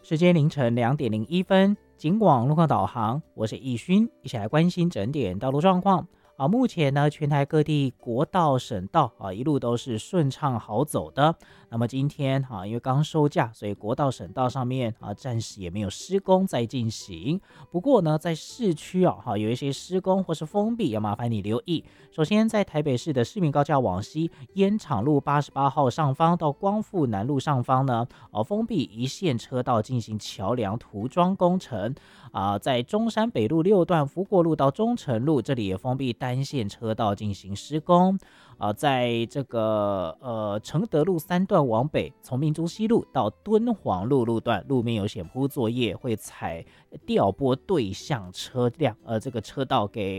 时间凌晨2:01，警广路况导航，我是易勋，一起来关心整点道路状况。目前呢，全台各地国道、省道一路都是顺畅好走的。那么今天因为刚收假，所以国道、省道上面暂时也没有施工在进行。不过呢，在市区有一些施工或是封闭，要麻烦你留意。首先，在台北市的市民高架往西烟厂路88号上方到光复南路上方呢，封闭一线车道进行桥梁涂装工程。在中山北路6段福国路到中城路这里也封闭单线车道进行施工。在这个承德路3段往北，从民族西路到敦煌路路段，路面有险铺作业，会采调拨对向车辆，这个车道给